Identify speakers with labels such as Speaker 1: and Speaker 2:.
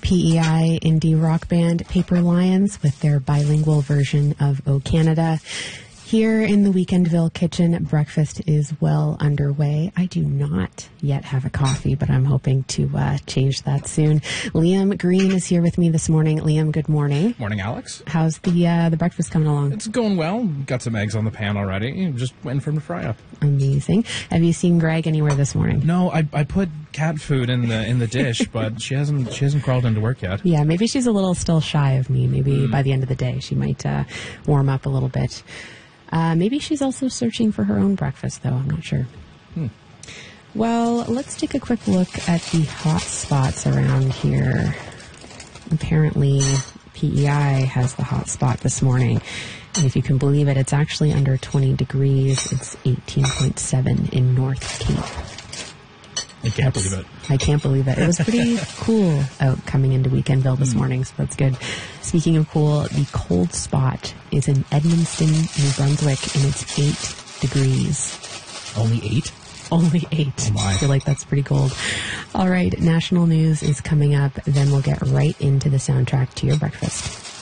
Speaker 1: PEI indie rock band Paper Lions with their bilingual version of O Canada. Here in the Weekendville kitchen, breakfast is well underway. I do not yet have a coffee, but I'm hoping to change that soon. Liam Green is here with me this morning. Liam, good morning.
Speaker 2: Morning, Alex.
Speaker 1: How's the breakfast coming along?
Speaker 2: It's going well. Got some eggs on the pan already. Just waiting for them to fry up.
Speaker 1: Amazing. Have you seen Greg anywhere this morning?
Speaker 2: No, I put cat food in the dish, but she hasn't crawled into work yet.
Speaker 1: Yeah, maybe she's a little still shy of me. Maybe by the end of the day she might warm up a little bit. Maybe she's also searching for her own breakfast, though. I'm not sure. Well, let's take a quick look at the hot spots around here. Apparently, PEI has the hot spot this morning. And if you can believe it, it's actually under 20 degrees. It's 18.7 in North Cape.
Speaker 2: I can't believe it.
Speaker 1: I can't believe it. It was pretty cool out coming into Weekendville this morning, so that's good. Speaking of cool, the cold spot is in Edmundston, New Brunswick, and it's 8 degrees.
Speaker 2: Only 8?
Speaker 1: Only 8.
Speaker 2: Oh my.
Speaker 1: I feel like that's pretty cold. All right, national news is coming up. Then we'll get right into the soundtrack to your breakfast.